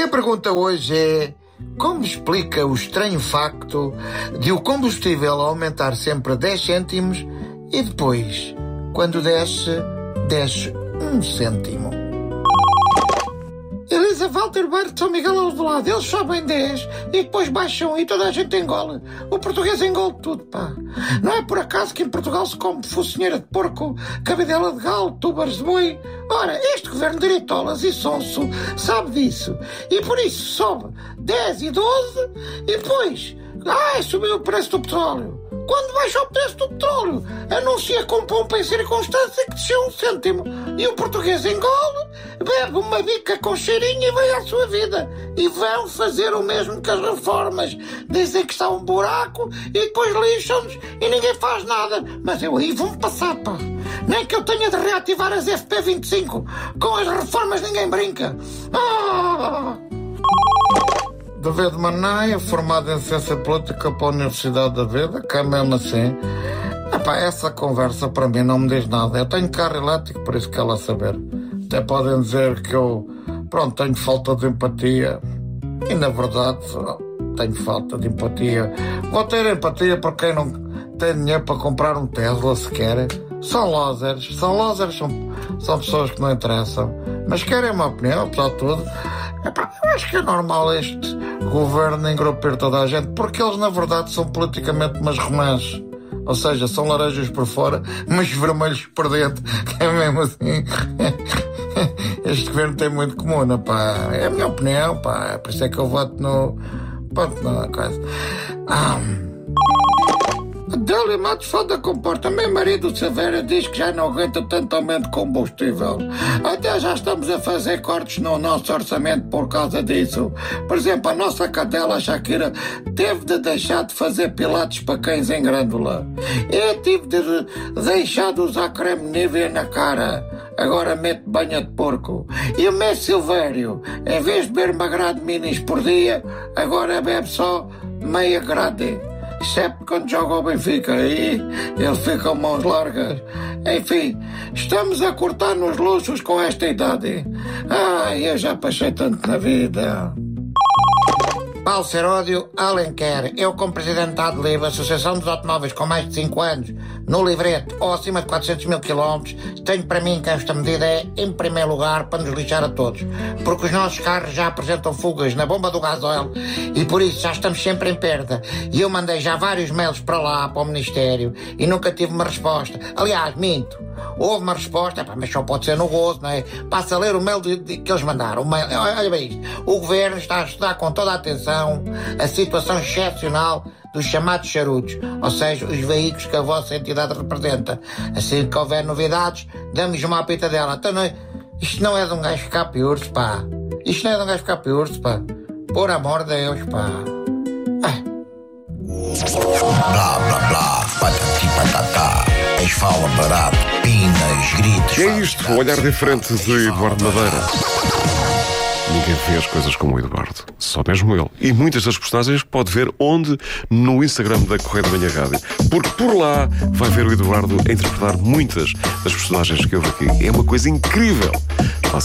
minha pergunta hoje é: como explica o estranho facto de o combustível aumentar sempre 10 cêntimos e depois, quando desce 1 cêntimo? Elisa Walter Bar de São Miguel Alvalade, eles sobem 10 e depois baixam e toda a gente engole. O português engole tudo, pá. Não é por acaso que em Portugal se come focinheira de porco, cabidela de galo, tubas de boi. Ora, este governo de diritolas e sonso sabe disso. E por isso sobe 10 e 12 e depois, subiu o preço do petróleo. Quando baixa o preço do petróleo, anuncia com pompa e circunstância que desceu 1 cêntimo. E o português engole, bebe uma bica com cheirinho e vai à sua vida. E vão fazer o mesmo que as reformas. Dizem que está um buraco e depois lixam-nos e ninguém faz nada. Mas eu aí vou-me passar, pá. Nem que eu tenha de reativar as FP25. Com as reformas ninguém brinca. David Manaia, formado em Ciência Política pela Universidade da Vida, que é mesmo assim. Essa conversa para mim não me diz nada. Eu tenho carro elétrico, por isso quero lá saber. Até podem dizer que eu, tenho falta de empatia. E na verdade, tenho falta de empatia. Vou ter empatia por quem não tem dinheiro para comprar um Tesla sequer. São losers, são pessoas que não interessam. Mas querem uma opinião, apesar de tudo. Eu acho que é normal este governo engrupir toda a gente, porque eles na verdade são politicamente umas romãs. Ou seja, são laranjas por fora, mas vermelhos por dentro. É mesmo assim. Este governo tem muito comum, pá. É a minha opinião, pá. Por isso é que eu voto no... na coisa. Adélia Matos Foda comporta. Meu marido Severa diz que já não aguenta tanto aumento de combustível. Até já estamos a fazer cortes no nosso orçamento por causa disso. Por exemplo, a nossa cadela Shakira teve de deixar de fazer pilates para cães em grândula. Eu tive de deixar de usar creme Nivea na cara. Agora mete banha de porco. E o Messi Silvério, em vez de beber uma grade minis por dia, agora bebe só meia grade. Excepto quando joga ao Benfica, aí ele fica com mãos largas. Enfim, estamos a cortar nos luxos com esta idade. Eu já passei tanto na vida. Paulo Seródio, Alenquer. Eu, como presidente da ADLIB, Associação dos Automóveis com mais de 5 anos, no livrete ou acima de 400 mil quilómetros, tenho para mim que esta medida é, em primeiro lugar, para nos lixar a todos. Porque os nossos carros já apresentam fugas na bomba do gasóleo e por isso já estamos sempre em perda. E eu mandei já vários mails para lá, para o Ministério, e nunca tive uma resposta. Aliás, minto. Houve uma resposta, mas só pode ser no gozo, não é? Passa a ler o mail que eles mandaram. Olha bem isto. O Governo está a estudar com toda a atenção a situação excepcional dos chamados charutos, ou seja, os veículos que a vossa entidade representa. Assim que houver novidades, damos uma apita dela. Então, isto não é de um gajo ficar piurso, pá. Isto não é de um gajo ficar piurso, pá. Por amor de Deus, pá. Blá, blá, blá, patati, patatá. Fala barato, pinas, gritos. É isto, o olhar diferente de Eduardo Madeira. Ninguém vê as coisas como o Eduardo, só mesmo ele. E muitas das postagens pode ver onde? No Instagram da Correia da Manhã Rádio. Porque por lá vai ver o Eduardo a interpretar muitas das personagens que houve aqui. É uma coisa incrível.